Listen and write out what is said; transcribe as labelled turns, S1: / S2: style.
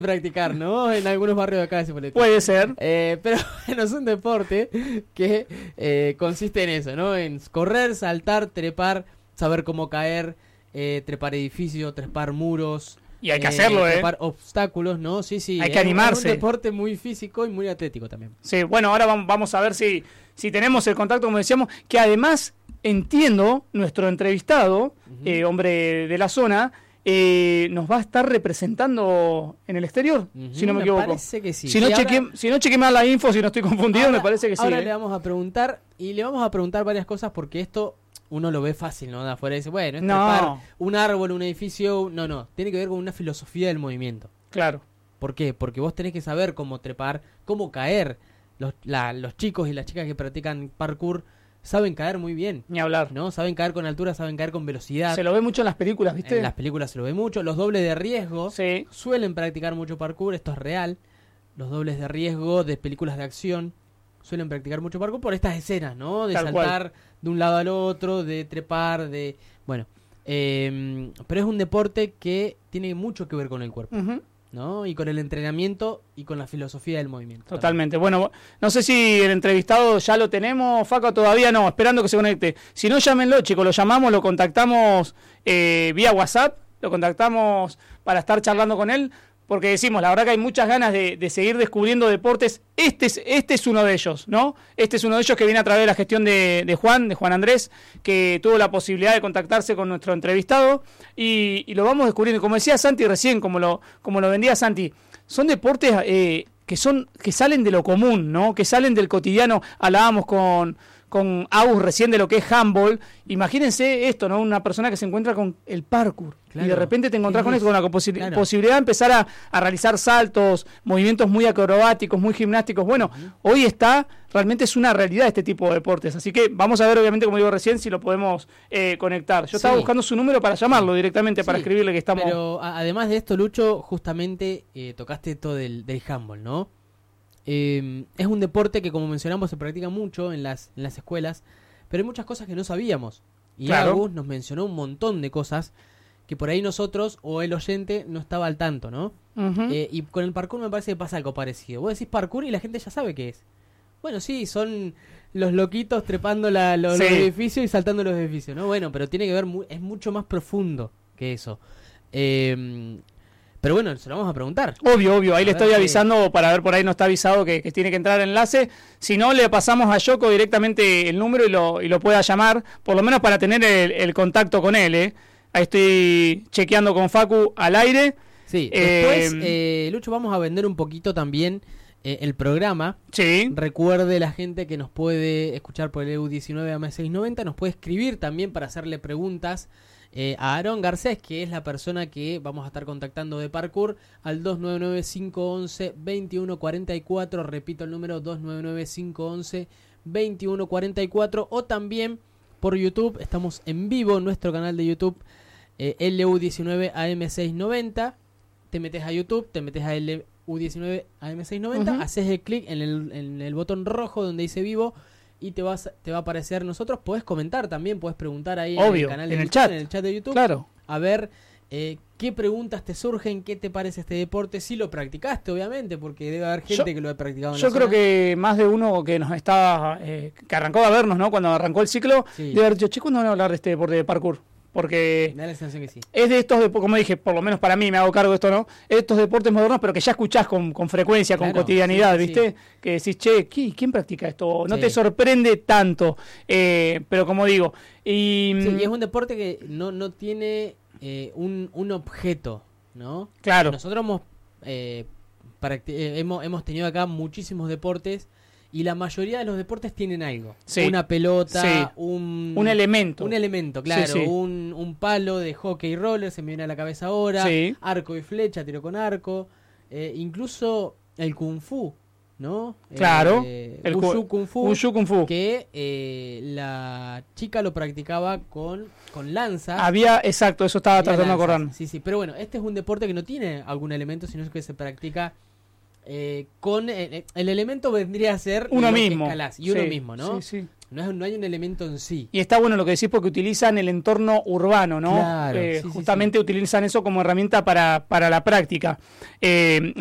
S1: practicar, ¿no? En algunos barrios de acá de Cipolletti.
S2: Puede ser.
S1: Pero bueno, es un deporte que consiste en eso, ¿no? En correr, saltar, trepar, saber cómo caer, trepar edificios, trepar muros.
S2: Y hay que hacerlo,
S1: trepar obstáculos, ¿no? Sí.
S2: Hay que animarse.
S1: Es un deporte muy físico y muy atlético también.
S2: Sí, bueno, ahora vamos a ver si tenemos el contacto, como decíamos, que además entiendo, nuestro entrevistado, hombre de la zona, nos va a estar representando en el exterior, si no me equivoco.
S1: Me parece que sí.
S2: Si no chequeé mal la info, si no estoy confundido, me parece que sí.
S1: Ahora le vamos a preguntar, y le vamos a preguntar varias cosas, porque esto uno lo ve fácil, ¿no? De afuera dice, bueno, es trepar un árbol, un edificio. No, tiene que ver con una filosofía del movimiento.
S2: Claro.
S1: ¿Por qué? Porque vos tenés que saber cómo trepar, cómo caer. Los chicos y las chicas que practican parkour saben caer muy bien.
S2: Ni hablar.
S1: ¿No? Saben caer con altura, saben caer con velocidad.
S2: Se lo ve mucho en las películas, ¿viste?
S1: En las películas se lo ve mucho. Los dobles de riesgo suelen practicar mucho parkour, esto es real. Los dobles de riesgo de películas de acción suelen practicar mucho parkour por estas escenas, ¿no? De saltar de un lado al otro, de trepar, de... Bueno, pero es un deporte que tiene mucho que ver con el cuerpo. ¿No? Y con el entrenamiento y con la filosofía del movimiento.
S2: Totalmente. También. Bueno, no sé si el entrevistado ya lo tenemos, Facu, todavía no, esperando que se conecte. Si no, llámenlo, chicos, lo llamamos, lo contactamos vía WhatsApp, lo contactamos para estar charlando con él, porque decimos, la verdad que hay muchas ganas de seguir descubriendo deportes. Este es uno de ellos, ¿no? Este es uno de ellos que viene a través de la gestión de Juan Andrés, que tuvo la posibilidad de contactarse con nuestro entrevistado, y lo vamos descubriendo. Como decía Santi recién, como lo vendía Santi, son deportes que salen de lo común, ¿no? Que salen del cotidiano. Hablábamos con Agus recién de lo que es handball. Imagínense esto, ¿no? Una persona que se encuentra con el parkour. Claro. Y de repente te encontrás con esto, con la posibilidad de empezar a realizar saltos, movimientos muy acrobáticos, muy gimnásticos. Bueno, hoy realmente es una realidad este tipo de deportes. Así que vamos a ver, obviamente, como digo recién, si lo podemos conectar. Yo estaba buscando su número para llamarlo directamente, para escribirle que estamos...
S1: Pero además de esto, Lucho, justamente tocaste esto del handball, ¿no? Es un deporte que, como mencionamos, se practica mucho en las escuelas, pero hay muchas cosas que no sabíamos. Y Agus nos mencionó un montón de cosas que por ahí nosotros o el oyente no estaba al tanto, ¿no? Y con el parkour me parece que pasa algo parecido. Vos decís parkour y la gente ya sabe qué es. Bueno, sí, son los loquitos trepando los edificios y saltando los edificios, ¿no? Bueno, pero tiene que ver, es mucho más profundo que eso. Pero bueno, se lo vamos a preguntar.
S2: Obvio, ahí le estoy avisando para ver, por ahí no está avisado que tiene que entrar el enlace. Si no, le pasamos a Yoko directamente el número y lo pueda llamar, por lo menos para tener el contacto con él, Ahí estoy chequeando con Facu al aire.
S1: Sí, después, Lucho, vamos a vender un poquito también el programa.
S2: Sí.
S1: Recuerde la gente que nos puede escuchar por el EU19 AM690, nos puede escribir también para hacerle preguntas a Aarón Garcés, que es la persona que vamos a estar contactando de parkour, al 299-511-2144, repito el número, 299-511-2144, o también por YouTube, estamos en vivo en nuestro canal de YouTube, LU19 AM690, te metes a YouTube, te metes a LU19 AM690, haces el clic en el botón rojo donde dice vivo, y te va a aparecer nosotros. Podés comentar también, podés preguntar ahí en el canal de YouTube, en el chat de YouTube.
S2: Claro.
S1: A ver qué preguntas te surgen, qué te parece este deporte, si lo practicaste, obviamente, porque debe haber gente que lo ha practicado en la
S2: Yo creo
S1: zona.
S2: Que más de uno que nos estaba, que arrancó a vernos, ¿no? Cuando arrancó el ciclo, debe haber dicho, che, ¿cuándo van a hablar de este deporte de parkour? Porque
S1: da la sensación que sí.
S2: Es de estos, como dije, por lo menos para mí, me hago cargo de esto, ¿no? Es de estos deportes modernos, pero que ya escuchás con frecuencia, con cotidianidad, ¿viste? Que decís, che, ¿quién practica esto? No te sorprende tanto, pero como digo... Y
S1: es un deporte que no tiene un objeto, ¿no?
S2: Claro.
S1: Nosotros hemos tenido acá muchísimos deportes, y la mayoría de los deportes tienen algo. Una pelota, un
S2: elemento.
S1: Un elemento, claro. Un palo de hockey roller, se me viene a la cabeza ahora. Arco y flecha, tiro con arco. Incluso el kung fu, ¿no?
S2: Claro.
S1: El Wushu Kung
S2: Fu.
S1: Que la chica lo practicaba con lanza.
S2: Exacto, eso estaba tratando de acordarme.
S1: Sí, pero bueno, este es un deporte que no tiene algún elemento, sino que se practica... con el elemento vendría a ser
S2: uno mismo,
S1: uno mismo, ¿no? no hay un elemento en sí.
S2: Y está bueno lo que decís porque utilizan el entorno urbano, ¿no?
S1: Claro, sí,
S2: Justamente utilizan eso como herramienta para la práctica.